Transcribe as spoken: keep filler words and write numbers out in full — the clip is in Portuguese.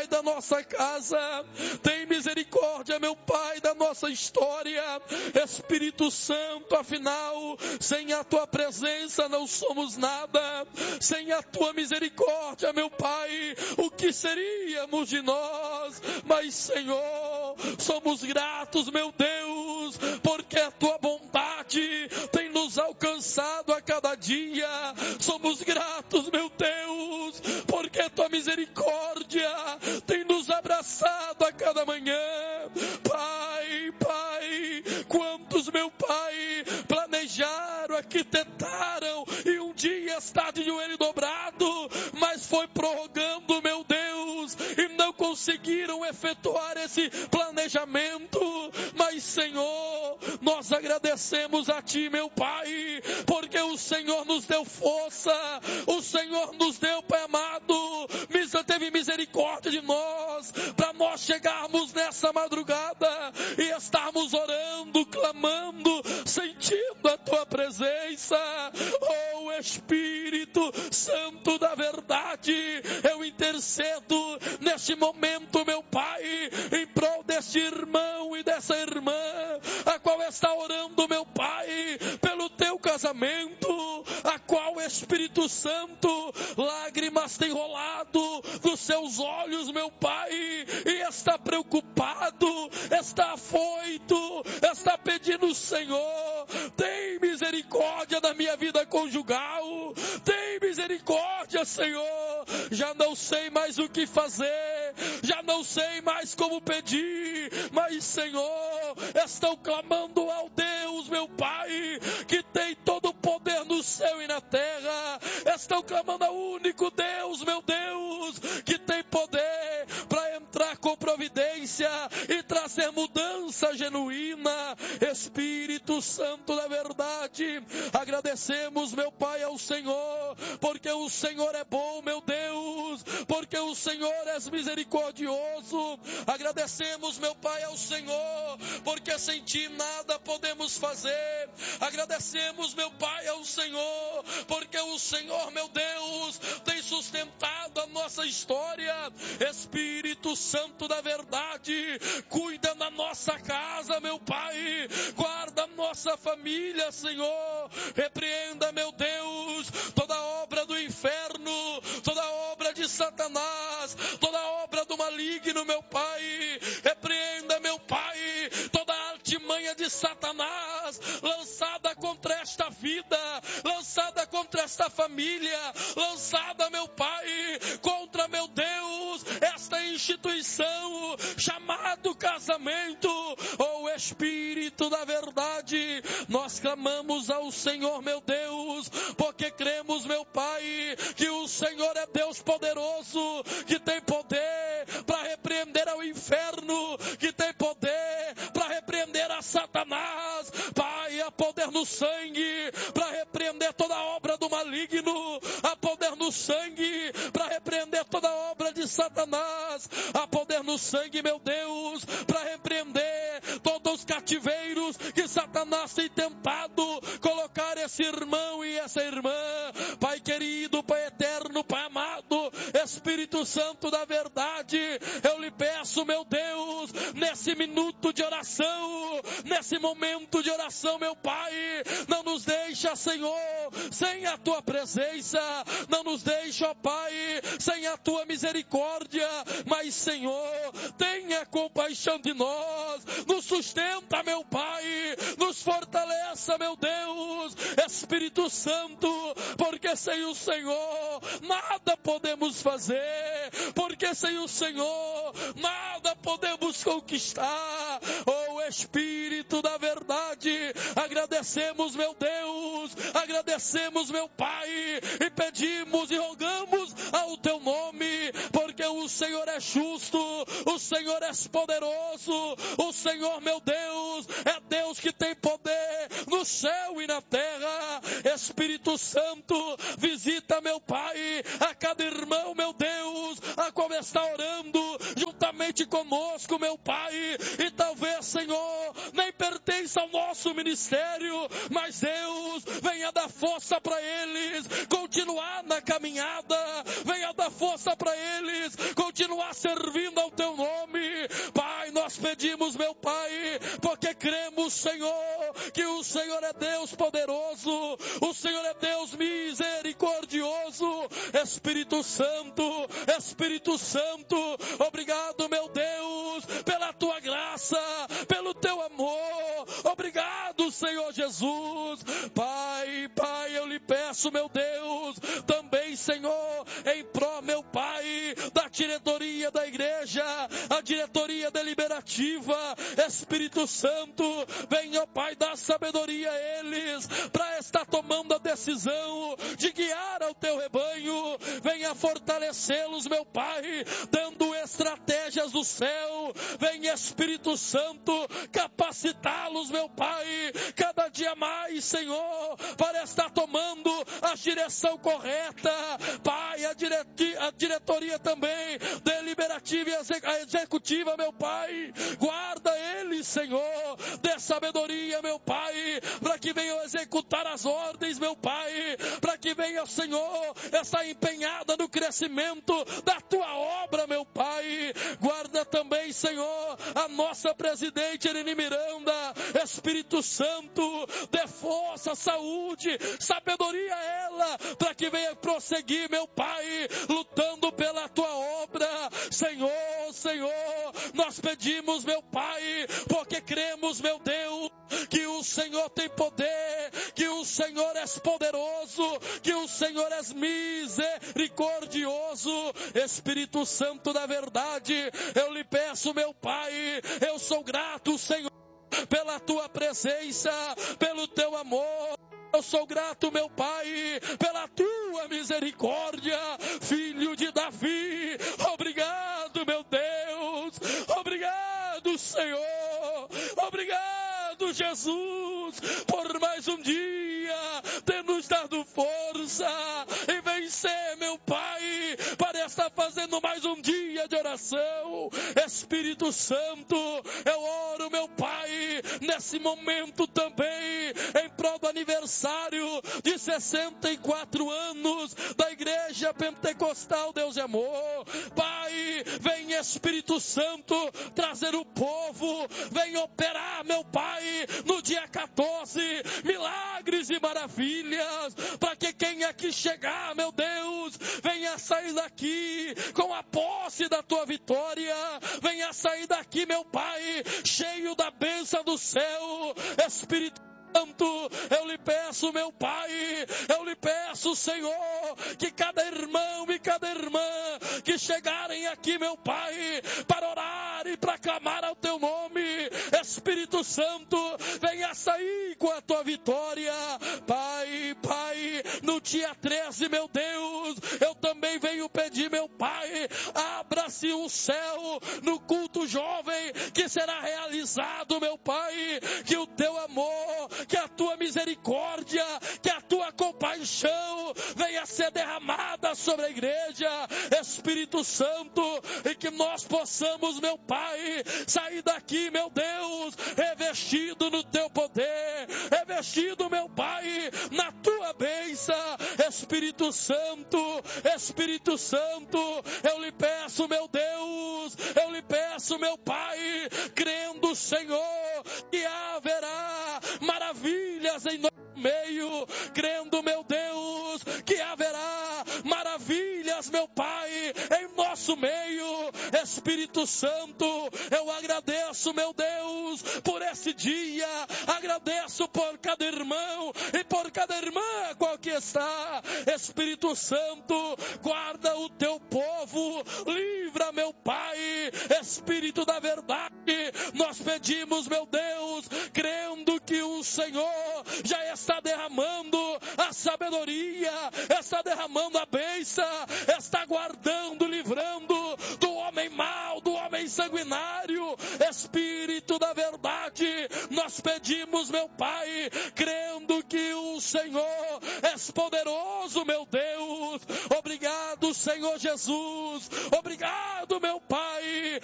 Pai, da nossa casa. Tem misericórdia, meu Pai, da nossa história. Espírito Santo, afinal, sem a tua presença não somos nada. Sem a tua misericórdia, meu Pai, o que seríamos de nós? Mas, Senhor, somos gratos, meu Deus, porque a tua bondade tem nos alcançado a cada dia. Somos gratos, meu Deus, porque a tua misericórdia tem nos abraçado a cada manhã. Pai, Pai, quantos, meu Pai, planejaram, arquitetaram e um dia está de joelho dobrado, mas foi prorrogando, meu Deus, e não conseguiram efetuar esse planejamento. Mas, Senhor, nós agradecemos a Ti, meu Pai, porque o Senhor nos deu força, o Senhor nos deu, Pai amado, teve misericórdia de nós, para nós chegarmos nessa madrugada e estarmos orando, clamando, sentindo a Tua presença. Oh Espírito Santo da verdade, eu intercedo neste momento, meu Pai, em prol deste irmão e dessa irmã, a qual está orando, meu Pai, pelo Teu casamento, a qual, Espírito Santo, lágrimas têm rolado dos seus olhos, meu Pai, e está preocupado, está afoito, está pedindo: Senhor, tem misericórdia da minha vida conjugal, tem misericórdia, Senhor, já não sei mais o que fazer, já não sei mais como pedir, mas, Senhor, estão clamando ao Deus, meu Pai, que tem todo o poder no céu e na terra, estão clamando ao único Deus, meu Deus, que tem poder para entrar com providência e trazer mudança genuína. Espírito Santo da verdade, agradecemos, meu Pai, ao Senhor, porque o Senhor é bom, meu Deus, porque o Senhor é misericordioso. Agradecemos, meu Pai, ao Senhor, porque sem Ti nada podemos fazer. Agradecemos, meu Pai, ao Senhor, porque o Senhor, meu Deus, tem sustentado a nossa história. Espírito Santo da verdade, cuida da nossa casa, meu Pai, guarda a nossa família, Senhor. Repreenda, meu Deus, toda obra do inferno, toda obra de Satanás, toda obra do maligno, meu Pai. Repreenda, meu Pai, toda artimanha de Satanás lançada contra esta vida, lançada contra esta família, lançada, meu Pai, contra, meu Deus, esta instituição chamado casamento. Oh Espírito da verdade, nós clamamos ao Senhor, meu Deus, porque cremos, meu Pai, que o Senhor é Deus poderoso, que tem poder para repreender ao inferno, que tem poder para repreender a Satanás. Pai, há poder no sangue para repreender toda obra do maligno, há poder no sangue para repreender toda obra de Satanás, há poder no sangue, meu Deus, para repreender todos os cativeiros que Satanás tem tentado colocar esse irmão e essa irmã. Pai querido, Pai eterno, Pai amado, Espírito Santo da verdade, eu lhe peço, meu Deus, nesse minuto de oração, nesse momento de oração, meu Pai, não nos deixa, Senhor, sem a Tua presença, não nos deixa, ó Pai, sem a Tua misericórdia, mas, Senhor, tenha compaixão de nós, nos sustenta, meu Pai, nos fortaleça, meu Deus, Espírito Santo, porque sem o Senhor nada podemos fazer, porque sem o Senhor nada podemos conquistar. Oh Espírito da verdade, agradecemos, meu Deus, agradecemos, meu Pai, e pedimos e rogamos ao Teu nome, porque o Senhor é justo, o Senhor é poderoso, o Senhor, meu Deus, é Deus que tem poder no céu e na terra. Espírito Santo, visita, meu Pai, a cada irmão, meu Deus, a qual está orando juntamente conosco, meu Pai, e talvez, Senhor, Senhor, nem pertence ao nosso ministério, mas Deus, venha dar força para eles continuar na caminhada, venha dar força para eles continuar servindo ao teu nome. Pai, nós pedimos, meu Pai, porque cremos, Senhor, que o Senhor é Deus poderoso, o Senhor é Deus misericordioso. Espírito Santo, Espírito Santo, obrigado, meu Deus, pela tua graça, pelo teu amor. Obrigado, Senhor Jesus. Pai, Pai, eu lhe peço, meu Deus, também, Senhor, em pró, meu Pai, da diretoria da igreja, a diretoria deliberativa. Espírito Santo, venha, ó Pai, dar sabedoria a eles para estar tomando a decisão de guiar ao teu rebanho. Venha fortalecê-los, meu Pai, dando estratégias do céu. Venha, Espírito Santo, capacitá-los, meu Pai, cada dia mais, Senhor, para estar tomando a direção correta. Pai, a, direti- a diretoria também, deliberativa e executiva, meu Pai, guarda eles, Senhor, dê sabedoria, meu Pai, para que venham executar as ordens, meu Pai, para que venha, Senhor, essa empenhada no crescimento da tua obra, meu Pai. Guarda também, Senhor, a nossa presidente Irene Miranda. Espírito Santo, dê força, saúde, sabedoria a ela, para que venha prosseguir, meu Pai, lutando pela tua obra. Senhor, Senhor, nós pedimos, meu Pai, porque cremos, meu Deus, que o Senhor tem poder, que o Senhor é poderoso, que o Senhor é misericordioso. Espírito Santo da verdade, eu lhe peço, meu Pai, eu sou grato, Senhor, pela tua presença, pelo teu amor. Eu sou grato, meu Pai, pela tua misericórdia, Filho de Davi. Obrigado, meu Deus. Obrigado, Senhor. Obrigado, Jesus, por mais um dia ter nos dado força e vencer, meu Pai, para estar fazendo mais um dia de oração. Espírito Santo, eu oro, meu Pai, nesse momento também, em prol do aniversário de sessenta e quatro anos da Igreja Pentecostal Deus e Amor. Pai, vem Espírito Santo trazer o povo, vem operar, meu Pai, no dia quatorze, milagres e maravilhas, para que quem aqui chegar, meu Deus, venha sair daqui com a posse da tua vitória, venha sair daqui, meu Pai, cheio da bênção do céu. Espírito Santo, eu lhe peço, meu Pai, eu lhe peço, Senhor, que cada irmão e cada irmã que chegarem aqui, meu Pai, para orar e para clamar ao teu nome, Espírito Santo, venha sair com a tua vitória. Pai, Pai, no dia treze, meu Deus, eu também venho pedir, meu Pai, abra-se o céu no culto jovem que será realizado, meu Pai, que o teu amor, que a tua misericórdia, que a tua compaixão venha ser derramada sobre a igreja, Espírito Santo, e que nós possamos, meu Pai, sair daqui, meu Deus, revestido no teu poder, revestido, meu Pai, na tua bênção. Espírito Santo, Espírito Santo, eu lhe peço, meu Deus, eu lhe peço, meu Pai, crendo, Senhor, que haverá maravilhas em nosso meio, crendo, meu Deus, que haverá maravilhas, meu Pai, em nosso meio. Espírito Santo, eu agradeço, meu Deus, por esse dia, agradeço por cada irmão e por cada irmã qual que está. Espírito Santo, guarda o teu povo, livra, meu Pai, Espírito da verdade, nós pedimos, meu Deus, crendo que o Senhor já está derramando a sabedoria, está derramando a bênção, está guardando, livrando do homem mau, do homem sanguinário. Espírito da verdade, nós pedimos, meu Pai, crendo que o Senhor é poderoso, meu Deus. Obrigado, Senhor Jesus, obrigado, meu Pai,